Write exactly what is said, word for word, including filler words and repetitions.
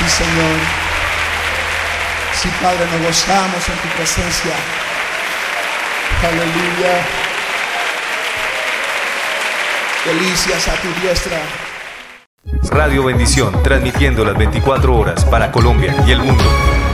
Sí, Señor. Sí, Padre, nos gozamos en tu presencia. Aleluya. Delicias a tu diestra. Radio Bendición, transmitiendo las veinticuatro horas para Colombia y el mundo.